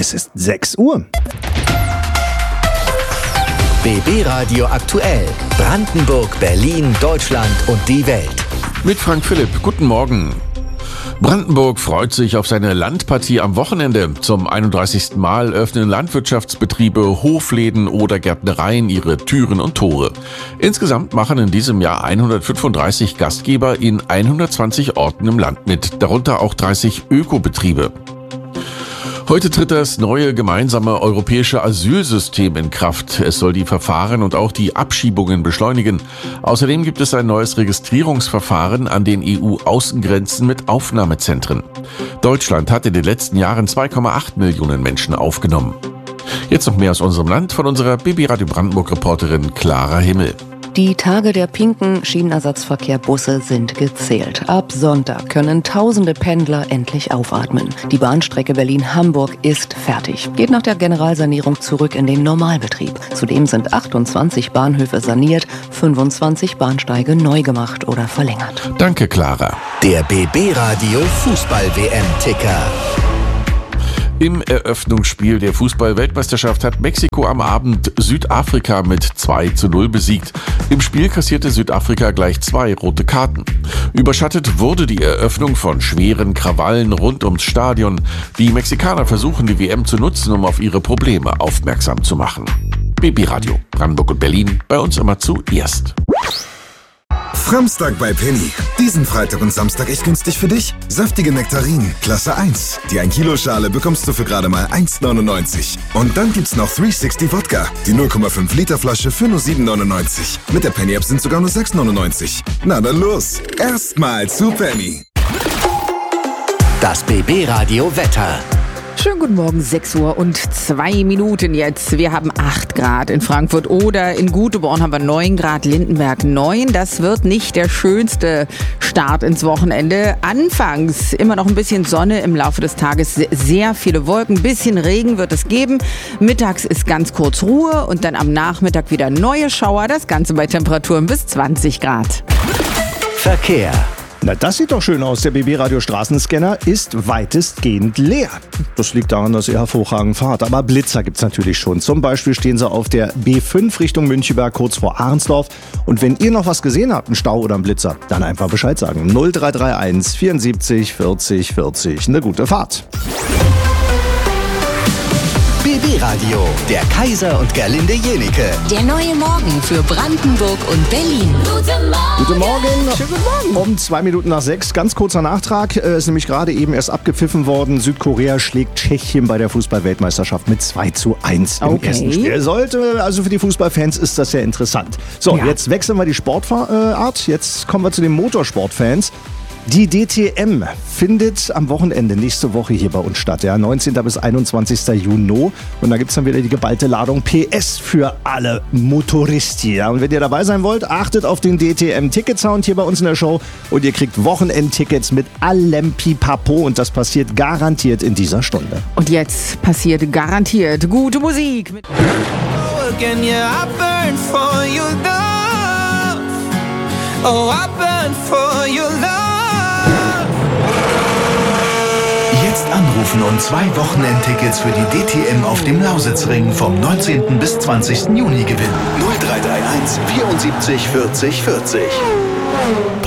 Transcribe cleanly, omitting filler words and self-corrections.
Es ist 6 Uhr. BB Radio aktuell. Brandenburg, Berlin, Deutschland und die Welt. Mit Frank Philipp. Guten Morgen. Brandenburg freut sich auf seine Landpartie am Wochenende. Zum 31. Mal öffnen Landwirtschaftsbetriebe, Hofläden oder Gärtnereien ihre Türen und Tore. Insgesamt machen in diesem Jahr 135 Gastgeber in 120 Orten im Land mit, darunter auch 30 Ökobetriebe. Heute tritt das neue gemeinsame europäische Asylsystem in Kraft. Es soll die Verfahren und auch die Abschiebungen beschleunigen. Außerdem gibt es ein neues Registrierungsverfahren an den EU-Außengrenzen mit Aufnahmezentren. Deutschland hat in den letzten Jahren 2,8 Millionen Menschen aufgenommen. Jetzt noch mehr aus unserem Land von unserer BB Radio Brandenburg-Reporterin Clara Himmel. Die Tage der pinken Schienenersatzverkehrbusse sind gezählt. Ab Sonntag können tausende Pendler endlich aufatmen. Die Bahnstrecke Berlin-Hamburg ist fertig. Geht nach der Generalsanierung zurück in den Normalbetrieb. Zudem sind 28 Bahnhöfe saniert, 25 Bahnsteige neu gemacht oder verlängert. Danke, Clara. Der BB Radio Fußball-WM-Ticker. Im Eröffnungsspiel der Fußball-Weltmeisterschaft hat Mexiko am Abend Südafrika mit 2:0 besiegt. Im Spiel kassierte Südafrika gleich 2 rote Karten. Überschattet wurde die Eröffnung von schweren Krawallen rund ums Stadion. Die Mexikaner versuchen, die WM zu nutzen, um auf ihre Probleme aufmerksam zu machen. BB Radio, Brandenburg und Berlin, bei uns immer zuerst. Framstag bei Penny. Diesen Freitag und Samstag echt günstig für dich. Saftige Nektarinen, Klasse 1. Die 1 Kilo Schale bekommst du für gerade mal 1,99. Und dann gibt's noch 360 Wodka. Die 0,5 Liter Flasche für nur 7,99. Mit der Penny App sind sogar nur 6,99. Na dann los. Erstmal zu Penny. Das BB Radio Wetter. Schönen guten Morgen, 6 Uhr und 2 Minuten jetzt. Wir haben 8 Grad in Frankfurt oder in Guteborn haben wir 9 Grad, Lindenberg 9. Das wird nicht der schönste Start ins Wochenende. Anfangs immer noch ein bisschen Sonne, im Laufe des Tages sehr viele Wolken, ein bisschen Regen wird es geben. Mittags ist ganz kurz Ruhe und dann am Nachmittag wieder neue Schauer. Das Ganze bei Temperaturen bis 20 Grad. Verkehr. Na, das sieht doch schön aus. Der BB-Radio Straßenscanner ist weitestgehend leer. Das liegt daran, dass ihr hervorragend fahrt. Aber Blitzer gibt's natürlich schon. Zum Beispiel stehen sie auf der B5 Richtung Müncheberg, kurz vor Ahrensdorf. Und wenn ihr noch was gesehen habt, einen Stau oder einen Blitzer, dann einfach Bescheid sagen. 0331 74 40 40. Eine gute Fahrt. BB Radio, der Kaiser und Gerlinde Jenike. Der neue Morgen für Brandenburg und Berlin. Guten Morgen. Schönen guten Morgen. Um 2 Minuten nach 6, ganz kurzer Nachtrag. Ist nämlich gerade eben erst abgepfiffen worden. Südkorea schlägt Tschechien bei der Fußball-Weltmeisterschaft mit 2:1 im ersten Spiel. Also für die Fußballfans ist das sehr interessant. So, Jetzt wechseln wir die Sportart. Jetzt kommen wir zu den Motorsportfans. Die DTM findet am Wochenende nächste Woche hier bei uns statt, 19. bis 21. Juni. Und da gibt es dann wieder die geballte Ladung PS für alle Motoristi. Und wenn ihr dabei sein wollt, achtet auf den DTM-Ticket-Sound hier bei uns in der Show. Und ihr kriegt Wochenendtickets mit allem Pipapo. Und das passiert garantiert in dieser Stunde. Und jetzt passiert garantiert gute Musik. Jetzt anrufen und 2 Wochenendtickets für die DTM auf dem Lausitzring vom 19. bis 20. Juni gewinnen. 0331 74 40 40.